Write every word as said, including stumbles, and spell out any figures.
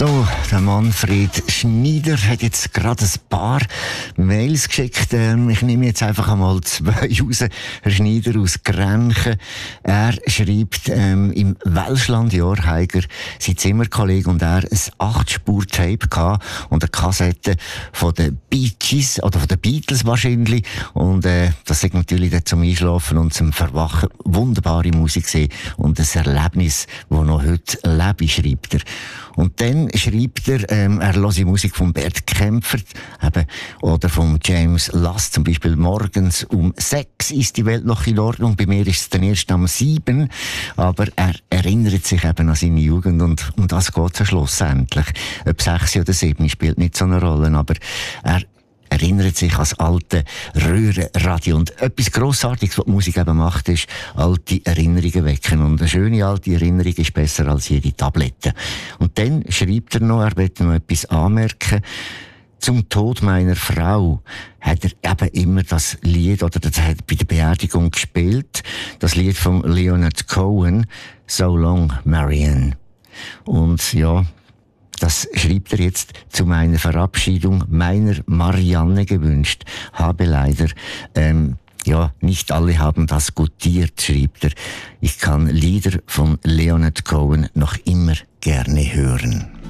So, der Manfred Schneider hat jetzt gerade ein paar Mails geschickt. Ähm, ich nehme jetzt einfach einmal zwei raus. Herr Schneider aus Grenchen. Er schreibt, ähm, im Welschlandjahr hat er sein Zimmerkollege und er ein acht-Spur-Tape gehabt und eine Kassette von den Bee Gees, oder von den Beatles wahrscheinlich. Und äh, das ist natürlich dann zum Einschlafen und zum Verwachen wunderbare Musik gewesen und ein Erlebnis, das noch heute lebe, schreibt er. Und dann schreibt er, ähm, er hört die Musik von Bert Kaempfert, eben, oder von James Last, zum Beispiel morgens um sechs ist die Welt noch in Ordnung. Bei mir ist es dann erst um sieben. Aber er erinnert sich eben an seine Jugend und um das geht es schlussendlich. Ob sechs oder sieben spielt nicht so eine Rolle, aber er erinnert sich an das alte Röhrenradio. Und etwas Grossartiges, was die Musik eben macht, ist alte Erinnerungen wecken. Und eine schöne alte Erinnerung ist besser als jede Tablette. Und dann schreibt er noch, er möchte noch etwas anmerken. Zum Tod meiner Frau hat er eben immer das Lied, oder das hat bei der Beerdigung gespielt, das Lied von Leonard Cohen, So Long, Marianne. Und ja, das schreibt er jetzt zu meiner Verabschiedung meiner Marianne gewünscht. Habe leider, ähm, ja, nicht alle haben das gutiert, schreibt er. Ich kann Lieder von Leonard Cohen noch immer gerne hören.